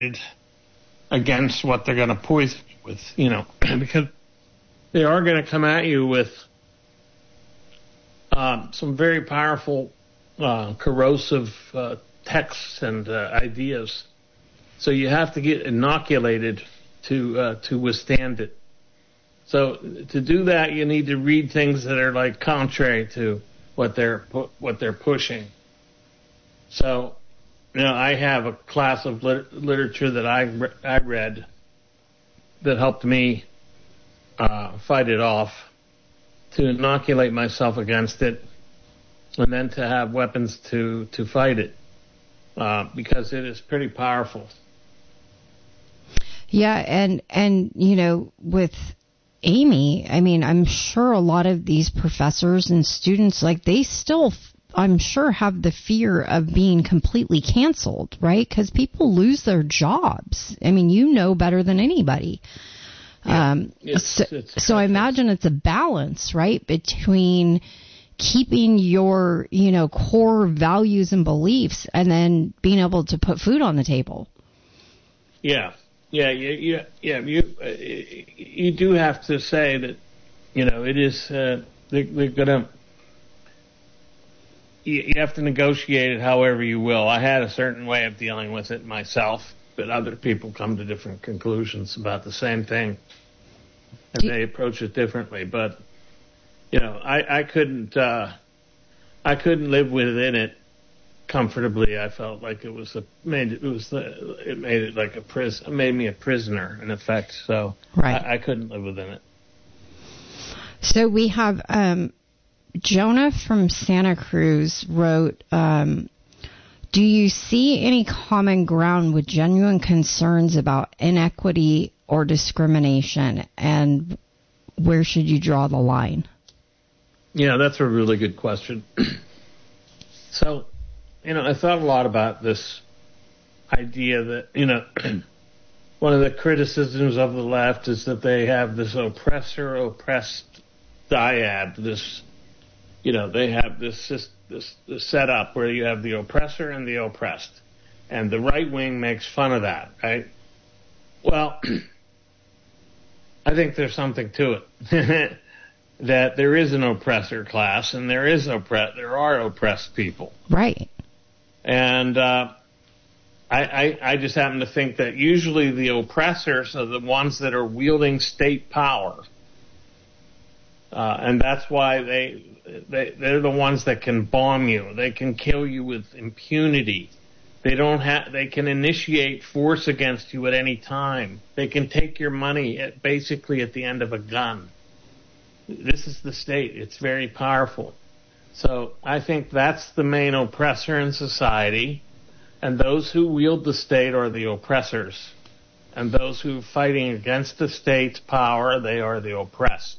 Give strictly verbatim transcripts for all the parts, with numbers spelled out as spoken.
against what they're going to poison you with, you know, because they are going to come at you with uh, some very powerful, uh, corrosive uh, texts and uh, ideas. So you have to get inoculated to uh, to withstand it. So to do that, you need to read things that are like contrary to what they're pu- what they're pushing. So, you know, I have a class of lit- literature that I re- I read that helped me uh, fight it off, to inoculate myself against it, and then to have weapons to to fight it, uh, because it is pretty powerful. Yeah, and and you know, with Amy, I mean, I'm sure a lot of these professors and students, like, they still, I'm sure, have the fear of being completely canceled, right? Because people lose their jobs. I mean, you know better than anybody. Yeah, um, it's, so, it's so I imagine it's a balance, right, between keeping your, you know, core values and beliefs and then being able to put food on the table. Yeah. Yeah, yeah, yeah. You uh, you do have to say that, you know, it is uh, they, they're gonna. You, you have to negotiate it however you will. I had a certain way of dealing with it myself, but other people come to different conclusions about the same thing, and do they approach it differently. But you know, I I couldn't uh, I couldn't live within it comfortably. I felt like it was a made it was the, it made it like a prison. It made me a prisoner in effect. So right. I, I couldn't live within it. So we have um, Jonah from Santa Cruz wrote, um, "Do you see any common ground with genuine concerns about inequity or discrimination, and where should you draw the line?" Yeah, that's a really good question. So, you know, I thought a lot about this idea that, you know, one of the criticisms of the left is that they have this oppressor-oppressed dyad, this, you know, they have this, this, this, this setup where you have the oppressor and the oppressed. And the right wing makes fun of that, right? Well, I think there's something to it. That there is an oppressor class and there is oppre- there are oppressed people. Right. And uh, I, I, I just happen to think that usually the oppressors are the ones that are wielding state power. Uh, and that's why they, they, they're the ones that can bomb you. They can kill you with impunity. They don't have, they can initiate force against you at any time. They can take your money at, basically at the end of a gun. This is the state. It's very powerful. So I think that's the main oppressor in society, and those who wield the state are the oppressors, and those who are fighting against the state's power, they are the oppressed.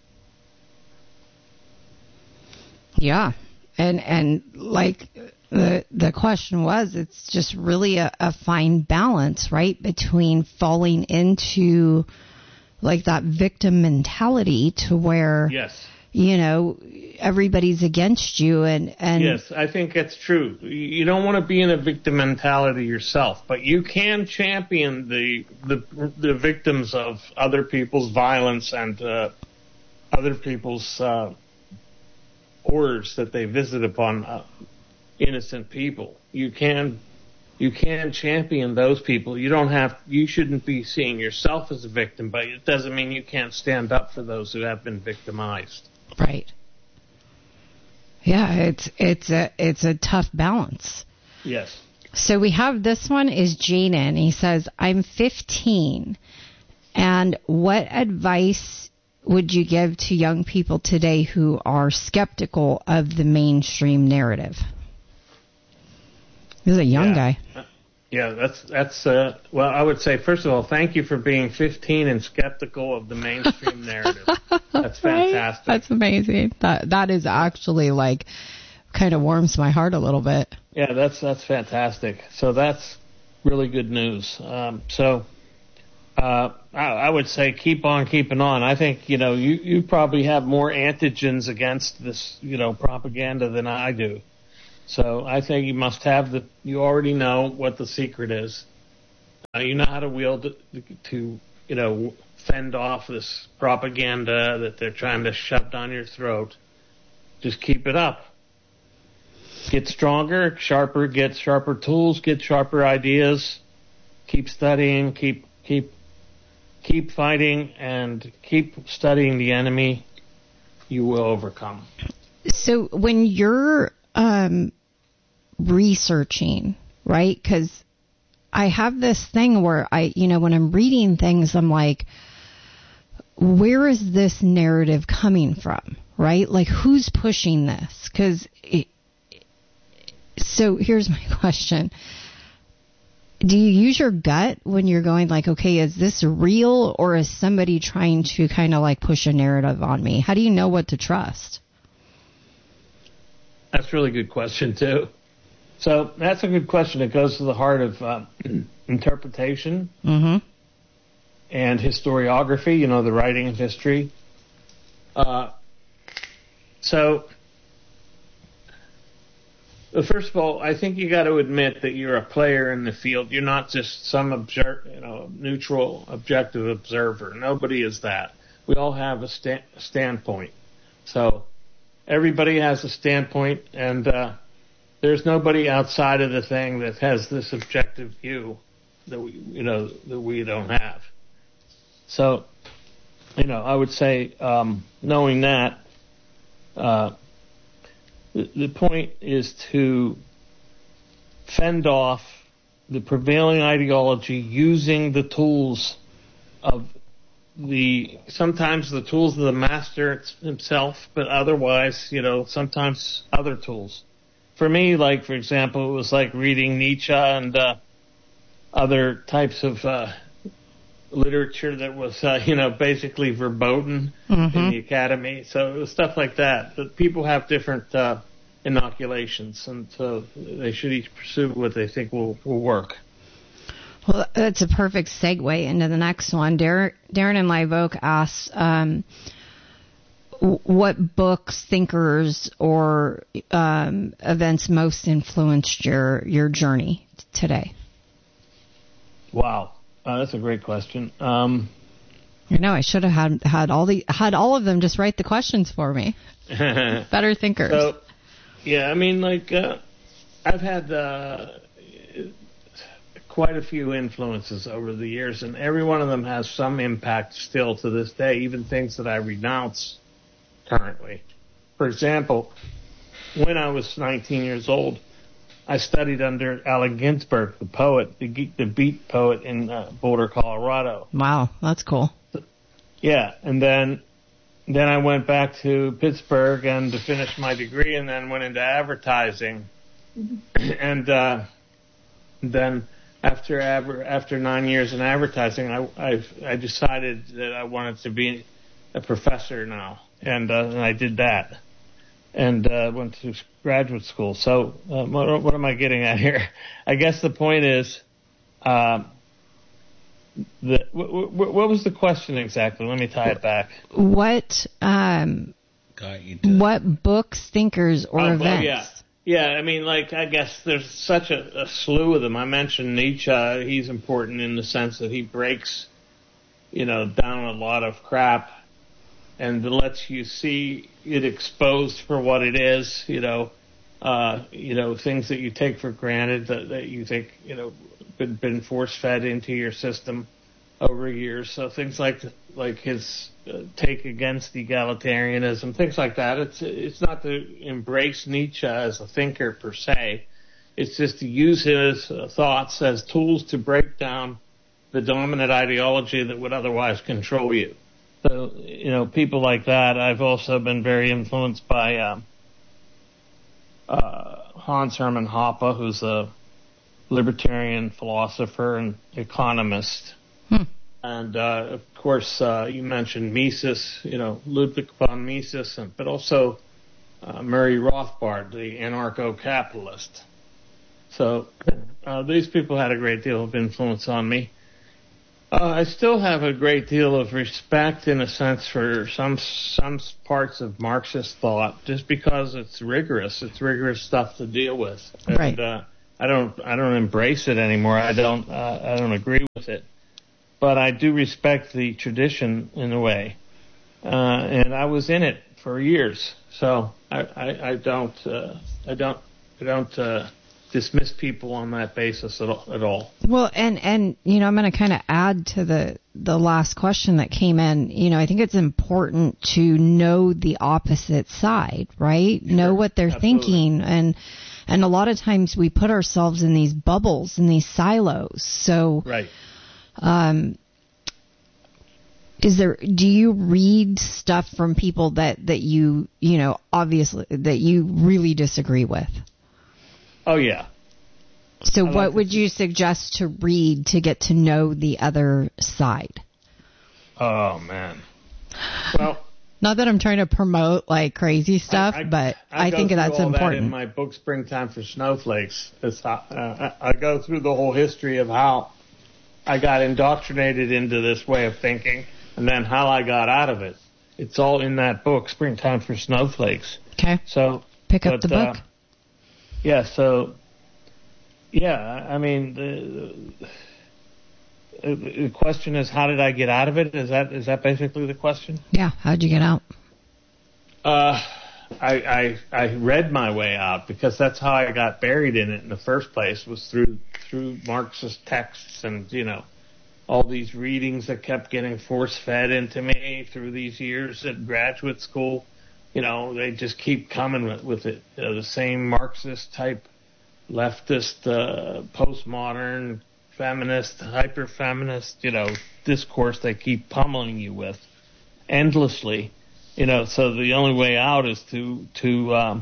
Yeah, and and like the the question was, it's just really a, a fine balance, right, between falling into like that victim mentality to where, yes, you know, everybody's against you. And, and yes, I think that's true. You don't want to be in a victim mentality yourself, but you can champion the the, the victims of other people's violence and uh, other people's uh, orders that they visit upon uh, innocent people. You can You can champion those people. You don't have, you shouldn't be seeing yourself as a victim, but it doesn't mean you can't stand up for those who have been victimized. Right. Yeah, it's it's a it's a tough balance. Yes. So we have this one is Jaden. He says, "I'm fifteen, and what advice would you give to young people today who are skeptical of the mainstream narrative?" He's a young yeah. guy. Yeah, that's, that's uh, well, I would say, first of all, thank you for being fifteen and skeptical of the mainstream narrative. That's fantastic. Right? That's amazing. That That is actually, like, kind of warms my heart a little bit. Yeah, that's that's fantastic. So that's really good news. Um, so uh, I, I would say keep on keeping on. I think, you know, you, you probably have more antigens against this, you know, propaganda than I do. So I think you must have the, you already know what the secret is. Uh, you know how to wield it to, you know, fend off this propaganda that they're trying to shove down your throat. Just keep it up. Get stronger, sharper, get sharper tools, get sharper ideas. Keep studying, keep keep keep fighting, and keep studying the enemy. You will overcome. So when you're um, researching, right? Because I have this thing where I, you know, when I'm reading things, I'm like, where is this narrative coming from, right? Like, who's pushing this? Because, so here's my question. Do you use your gut when you're going like, okay, is this real, or is somebody trying to kind of like push a narrative on me? How do you know what to trust? That's a really good question, too. So that's a good question. It goes to the heart of uh, interpretation mm-hmm. and historiography, you know, the writing of history. Uh, so, first of all, I think you got to admit that you're a player in the field. You're not just some observer, you know, neutral, objective observer. Nobody is that. We all have a sta- standpoint. So everybody has a standpoint, and uh, there's nobody outside of the thing that has this objective view that we, you know, that we don't have. So, you know, I would say, um, knowing that, uh, the, the point is to fend off the prevailing ideology using the tools of the, sometimes the tools of the master himself, but otherwise, you know, sometimes other tools. For me, like, for example, it was like reading Nietzsche and uh, other types of uh, literature that was, uh, you know, basically verboten mm-hmm. in the academy. So it was stuff like that. But people have different uh, inoculations, and so they should each pursue what they think will, will work. Well, that's a perfect segue into the next one. Dar- Darren and Live Oak asks, um, what books, thinkers, or um, events most influenced your your journey today? Wow, uh, that's a great question. Um, you know, I should have had had all the had all of them just write the questions for me. Better thinkers. So, yeah, I mean, like uh, I've had uh, quite a few influences over the years, and every one of them has some impact still to this day. Even things that I renounce currently. For example, when I was nineteen years old, I studied under Allen Ginsberg, the poet, the, the beat poet in uh, Boulder, Colorado. Wow, that's cool. Yeah, and then then I went back to Pittsburgh and to finish my degree, and then went into advertising. Mm-hmm. And uh, then after after nine years in advertising, I I I decided that I wanted to be a professor now. And, uh, and I did that, and uh, went to graduate school. So uh, what, what am I getting at here? I guess the point is, uh, the, w- w- what was the question exactly? Let me tie it back. What um, what books, thinkers, or oh, events? Well, yeah, yeah. I mean, like I guess there's such a, a slew of them. I mentioned Nietzsche. He's important in the sense that he breaks, you know, down a lot of crap, and lets you see it exposed for what it is, you know, uh, you know, things that you take for granted that, that you think, you know, been, been force-fed into your system over years. So things like like his uh, take against egalitarianism, things like that. It's it's not to embrace Nietzsche as a thinker per se. It's just to use his uh, thoughts as tools to break down the dominant ideology that would otherwise control you. So, you know, people like that. I've also been very influenced by um, uh, Hans Hermann Hoppe, who's a libertarian philosopher and economist. Hmm. And, uh, of course, uh, you mentioned Mises, you know, Ludwig von Mises, and, but also uh, Murray Rothbard, the anarcho-capitalist. So uh, these people had a great deal of influence on me. Uh, I still have a great deal of respect, in a sense, for some some parts of Marxist thought, just because it's rigorous. It's rigorous stuff to deal with. Right. And, uh, I don't I don't embrace it anymore. I don't uh, I don't agree with it, but I do respect the tradition in a way, uh, and I was in it for years, so I I, I don't uh, I don't I don't uh, dismiss people on that basis at all. At all. Well, and and you know, I'm going to kind of add to the the last question that came in. You know, I think it's important to know the opposite side, right? Sure. Know what they're Absolutely. thinking, and and a lot of times we put ourselves in these bubbles, in these silos. So, right. Um, is there? Do you read stuff from people that that you you know obviously that you really disagree with? Oh yeah. So like what would you suggest to read to get to know the other side? Oh man. Well, not that I'm trying to promote like crazy stuff, I, I, but I, I think that's all important. That in my book, Springtime for Snowflakes, it's, uh, I go through the whole history of how I got indoctrinated into this way of thinking, and then how I got out of it. It's all in that book, Springtime for Snowflakes. Okay. So pick up but, the book. Uh, yeah. So. Yeah, I mean, the, the question is, how did I get out of it? Is that is that basically the question? Yeah, how'd you get out? Uh, I, I I read my way out, because that's how I got buried in it in the first place, was through through Marxist texts and, you know, all these readings that kept getting force-fed into me through these years at graduate school. You know, they just keep coming with, with it, uh, the same Marxist type leftist, uh, postmodern, feminist, hyper-feminist, you know, discourse they keep pummeling you with endlessly, you know. So the only way out is to to um,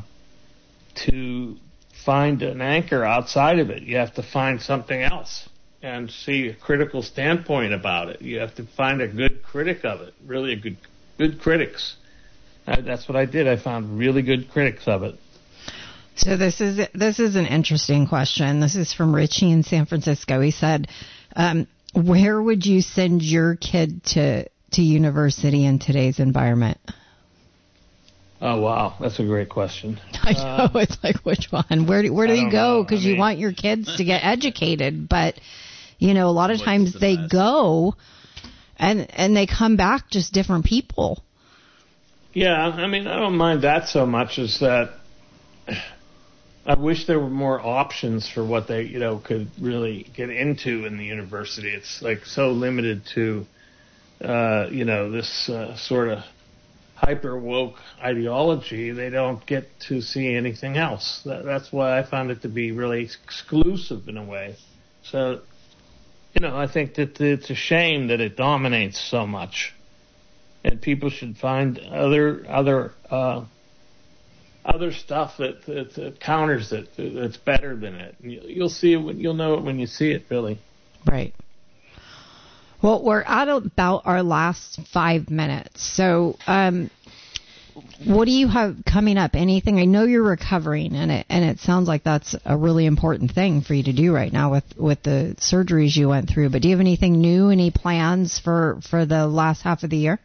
to find an anchor outside of it. You have to find something else and see a critical standpoint about it. You have to find a good critic of it, really a good good critics. Uh, that's what I did. I found really good critics of it. So this is this is an interesting question. This is from Richie in San Francisco. He said, um, "Where would you send your kid to to university in today's environment?" Oh wow, that's a great question. I know, uh, it's like, which one? Where do where do you go? Because I mean, you want your kids to get educated, but you know, a lot of times the they best? go, and and they come back just different people. Yeah, I mean, I don't mind that so much as that. I wish there were more options for what they, you know, could really get into in the university. It's like so limited to, uh, you know, this uh, sort of hyper woke ideology. They don't get to see anything else. That, that's why I found it to be really exclusive in a way. So, you know, I think that it's a shame that it dominates so much, and people should find other other. Uh, Other stuff that, that, that counters it, that's better than it. And you'll see it when, you'll know it when you see it, really. Right. Well, we're at about our last five minutes. So, um, what do you have coming up? Anything? I know you're recovering, and it and it sounds like that's a really important thing for you to do right now with, with the surgeries you went through. But do you have anything new? Any plans for, for the last half of the year?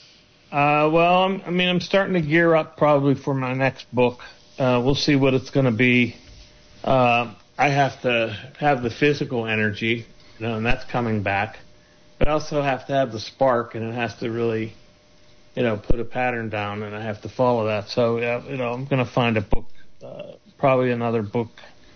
Uh, well, I'm, I mean, I'm starting to gear up probably for my next book. Uh, we'll see what it's going to be. Uh, I have to have the physical energy, you know, and that's coming back. But I also have to have the spark, and it has to really, you know, put a pattern down, and I have to follow that. So, yeah, you know, I'm going to find a book, uh, probably another book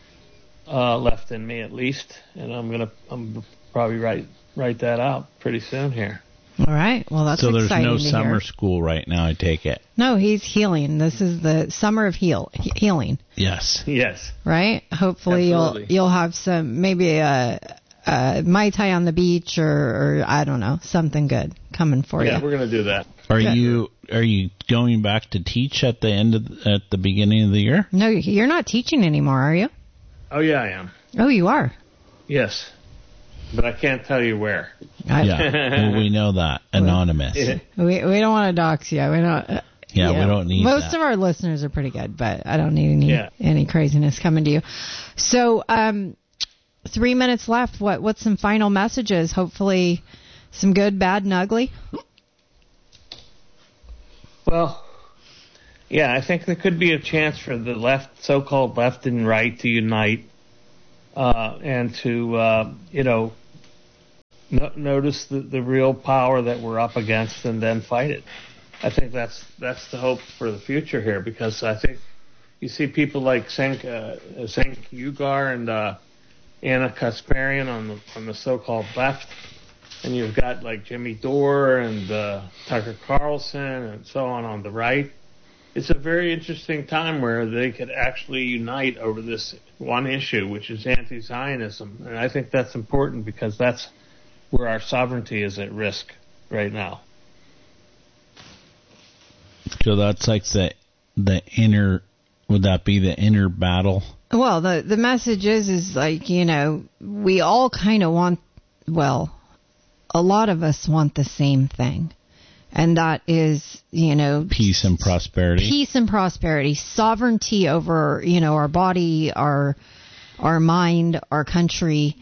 uh, left in me at least, and I'm going to I'm probably write write that out pretty soon here. All right. Well, that's so exciting. So there's no to summer hear. school right now, I take it. No, he's healing. This is the summer of heal he- healing. Yes. Yes. Right. Hopefully Absolutely. you'll you'll have some maybe a, a Mai Tai on the beach or, or I don't know, something good coming for yeah, you. Yeah, we're gonna do that. Are good. you are you going back to teach at the end of at the beginning of the year? No, you're not teaching anymore, are you? Oh yeah, I am. Oh, you are. Yes. But I can't tell you where. Yeah, well, we know that. Anonymous. Yeah. We we don't want to dox you. We don't. Uh, yeah, you know, we don't need Most that. of our listeners are pretty good, but I don't need any yeah. any craziness coming to you. So, um, three minutes left. What what's some final messages? Hopefully, some good, bad, and ugly. Well, yeah, I think there could be a chance for the left, so-called left and right, to unite uh, and to, uh, you know, no, notice the, the real power that we're up against and then fight it. I think that's that's the hope for the future here, because I think you see people like Cenk, uh, Cenk Uygur and uh, Anna Kasparian on the on the so-called left, and you've got like Jimmy Dore and uh, Tucker Carlson and so on on the right. It's a very interesting time where they could actually unite over this one issue, which is anti-Zionism, and I think that's important because that's where our sovereignty is at risk right now. So that's like the the inner, would that be the inner battle? Well, the the message is, is like, you know, we all kind of want, well, a lot of us want the same thing. And that is, you know, peace and prosperity. Peace and prosperity, sovereignty over, you know, our body, our our mind, our country.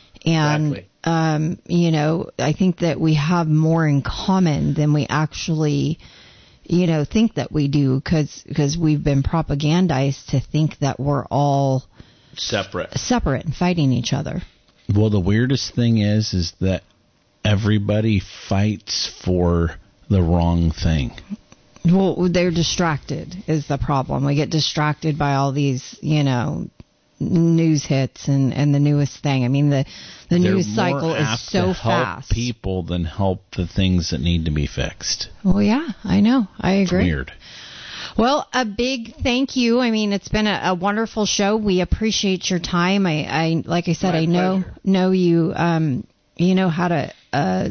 And, exactly. um, you know, I think that we have more in common than we actually, you know, think that we do, because because we've been propagandized to think that we're all separate, separate and fighting each other. Well, the weirdest thing is, is that everybody fights for the wrong thing. Well, they're distracted is the problem. We get distracted by all these, you know, news hits and, and the newest thing. I mean, the the They're news cycle more is apt so to help fast. People than help the things that need to be fixed. Well, yeah, I know. I agree. It's weird. Well, a big thank you. I mean, it's been a, a wonderful show. We appreciate your time. I, I like I said, My I know pleasure. know you. Um, you know had a, a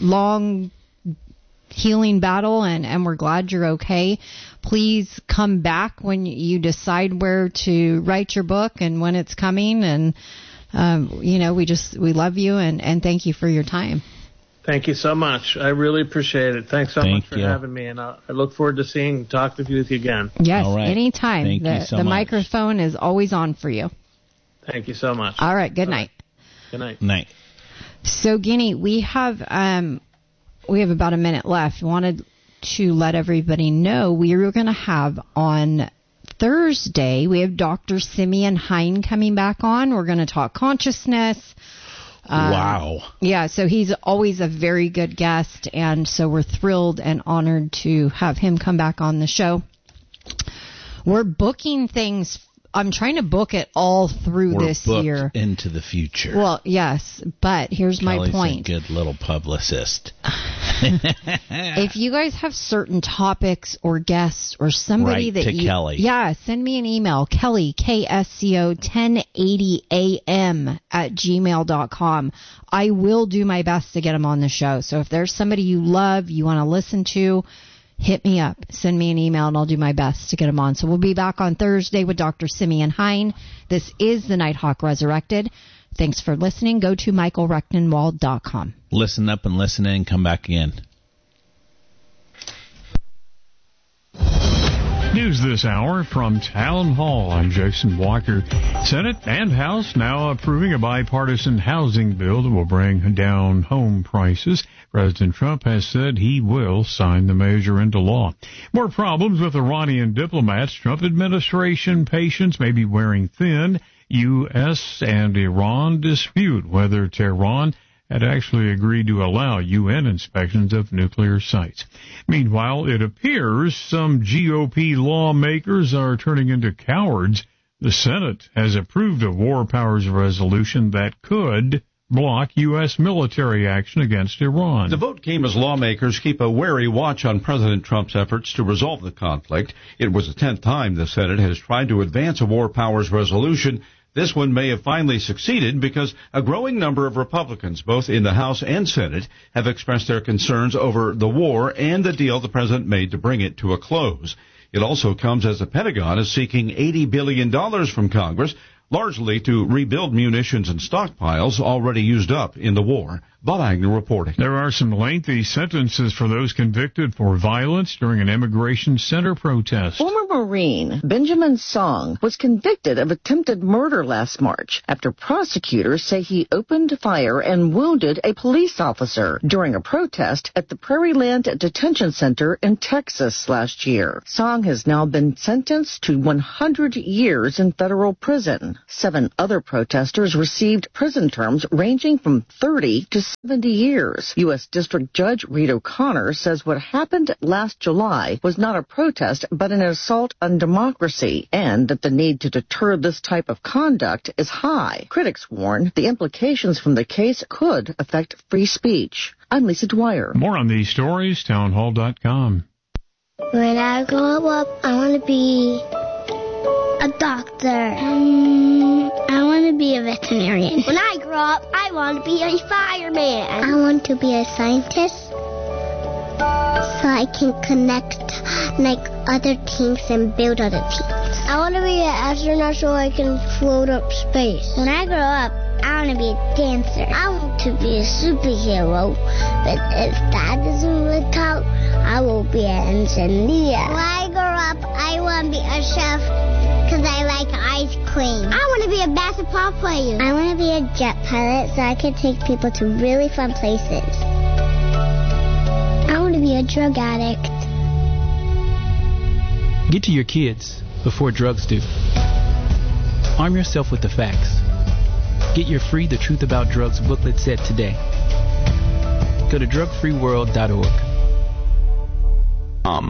long healing battle, and, and we're glad you're okay. Please come back when you decide where to write your book and when it's coming. And, um, you know, we just, we love you and, and thank you for your time. Thank you so much. I really appreciate it. Thanks so Thank much for you. having me. And I, I look forward to seeing, talking with you again. Yes, All right. anytime. Thank the you so the much. microphone is always on for you. Thank you so much. All right. Good All night. right. Good night. Night. So, Guinea, we have um, we have about a minute left. Wanted to let everybody know we are going to have on Thursday, we have Doctor Simeon Hein coming back on. We're going to talk consciousness. Um, wow. Yeah, so he's always a very good guest, and so we're thrilled and honored to have him come back on the show. We're booking things. I'm trying to book it all through We're this booked year. into the future. Well, yes, but here's Kelly's my point. a good little publicist. If you guys have certain topics or guests or somebody Write that to you, Kelly. yeah, send me an email, Kelly, K S C O ten eighty A M at gmail dot com. I will do my best to get them on the show. So if there's somebody you love, you want to listen to, hit me up. Send me an email, and I'll do my best to get them on. So we'll be back on Thursday with Doctor Simeon Hein. This is the Nighthawk Resurrected. Thanks for listening. Go to michael rectenwald dot com. Listen up and listen in and come back again. News this hour from Town Hall. I'm Jason Walker. Senate and House now approving a bipartisan housing bill that will bring down home prices. President Trump has said he will sign the measure into law. More problems with Iranian diplomats. Trump administration patience may be wearing thin. U S and Iran dispute whether Tehran had actually agreed to allow U N inspections of nuclear sites. Meanwhile, it appears some G O P lawmakers are turning into cowards. The Senate has approved a war powers resolution that could block U S military action against Iran. The vote came as lawmakers keep a wary watch on President Trump's efforts to resolve the conflict. It was the tenth time the Senate has tried to advance a war powers resolution. This one may have finally succeeded because a growing number of Republicans, both in the House and Senate, have expressed their concerns over the war and the deal the president made to bring it to a close. It also comes as the Pentagon is seeking eighty billion dollars from Congress, largely to rebuild munitions and stockpiles already used up in the war. Bob Agnew reporting. There are some lengthy sentences for those convicted for violence during an immigration center protest. Former Marine Benjamin Song was convicted of attempted murder last March after prosecutors say he opened fire and wounded a police officer during a protest at the Prairie Land Detention Center in Texas last year. Song has now been sentenced to one hundred years in federal prison. prison. Seven other protesters received prison terms ranging from thirty to seventy years. U S District Judge Reed O'Connor says what happened last July was not a protest but an assault on democracy, and that the need to deter this type of conduct is high. Critics warn the implications from the case could affect free speech. I'm Lisa Dwyer. More on these stories, townhall dot com. When I grow up, I want to be a doctor. Um, I want to be a veterinarian. When I grow up, I want to be a fireman. I want to be a scientist so I can connect like other things and build other things. I want to be an astronaut so I can float up space. When I grow up, I want to be a dancer. I want to be a superhero. But if that doesn't work out, I will be an engineer. When I grow up, I want to be a chef because I like ice cream. I want to be a basketball player. I want to be a jet pilot so I can take people to really fun places. I want to be a drug addict. Get to your kids before drugs do. Arm yourself with the facts. Get your free The Truth About Drugs booklet set today. Go to drug free world dot org. Um.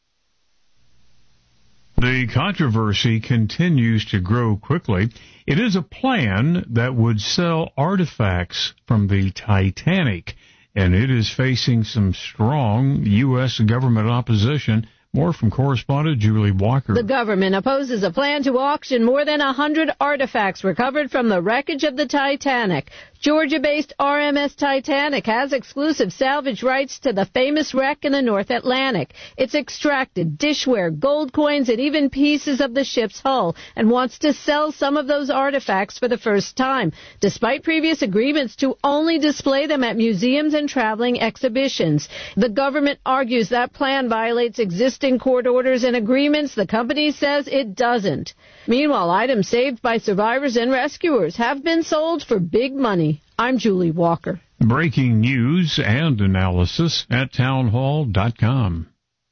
The controversy continues to grow quickly. It is a plan that would sell artifacts from the Titanic, and it is facing some strong U S government opposition. More from correspondent Julie Walker. The government opposes a plan to auction more than one hundred artifacts recovered from the wreckage of the Titanic. Georgia-based R M S Titanic has exclusive salvage rights to the famous wreck in the North Atlantic. It's extracted dishware, gold coins, and even pieces of the ship's hull, and wants to sell some of those artifacts for the first time, despite previous agreements to only display them at museums and traveling exhibitions. The government argues that plan violates existing court orders and agreements. The company says it doesn't. Meanwhile, items saved by survivors and rescuers have been sold for big money. I'm Julie Walker. Breaking news and analysis at townhall dot com.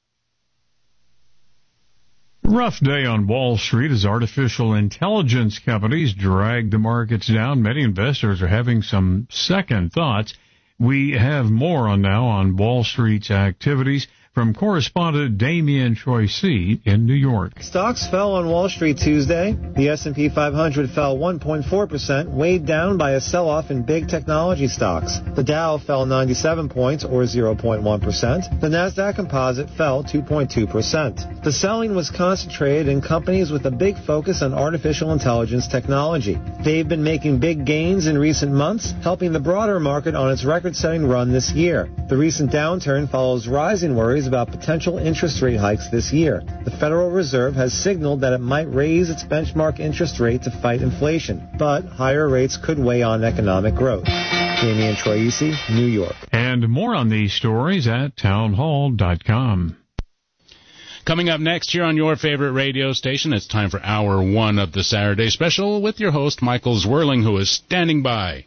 Rough day on Wall Street as artificial intelligence companies drag the markets down. Many investors are having some second thoughts. We have more on now on Wall Street's activities from correspondent Damian Choisy in New York. Stocks fell on Wall Street Tuesday. The S and P five hundred fell one point four percent, weighed down by a sell-off in big technology stocks. The Dow fell ninety-seven points, or zero point one percent. The Nasdaq Composite fell two point two percent. The selling was concentrated in companies with a big focus on artificial intelligence technology. They've been making big gains in recent months, helping the broader market on its record-setting run this year. The recent downturn follows rising worries about potential interest rate hikes this year. The Federal Reserve has signaled that it might raise its benchmark interest rate to fight inflation, but higher rates could weigh on economic growth. Damian Choisy, New York. And more on these stories at townhall dot com. Coming up next here on your favorite radio station, it's time for hour one of the Saturday Special with your host, Michael Zwirling, who is standing by.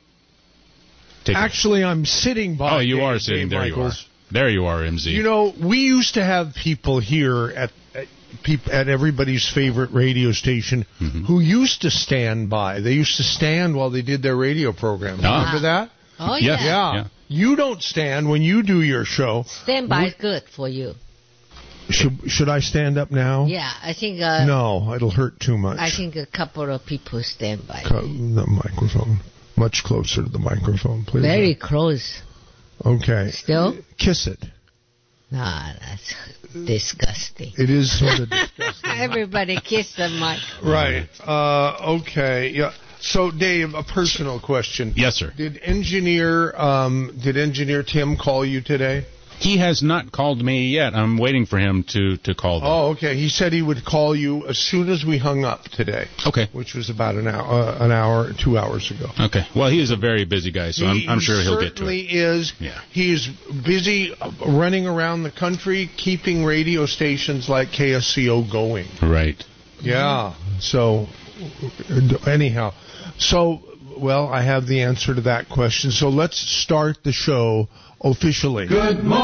Take Actually, it. I'm sitting by. Oh, you Dave, are sitting. Dave there Michaels. you are. There you are, M Z. You know, we used to have people here at at, peop, at everybody's favorite radio station mm-hmm. who used to stand by. They used to stand while they did their radio program. Ah. Remember that? Oh, yeah. yeah. Yeah. You don't stand when you do your show. Stand by is good for you. Should should I stand up now? Yeah, I think... Uh, no, it'll hurt too much. I think a couple of people stand by. Co- the microphone. Much closer to the microphone, please. Very close. Okay. Still? Kiss it. Nah, that's disgusting. It is sort of disgusting. Everybody kiss the mic. Right. Uh, okay. Yeah. So, Dave, a personal question. Yes, sir. Did engineer um, did engineer Tim call you today? He has not called me yet. I'm waiting for him to, to call them. Oh, okay. He said he would call you as soon as we hung up today. Okay. Which was about an hour, uh, an hour, two hours ago. Okay. Well, he is a very busy guy, so he, I'm, I'm sure he'll get to it. He certainly is. Yeah. He's busy running around the country, keeping radio stations like K S C O going. Right. Yeah. So, anyhow. So, well, I have the answer to that question. So let's start the show officially. Good morning.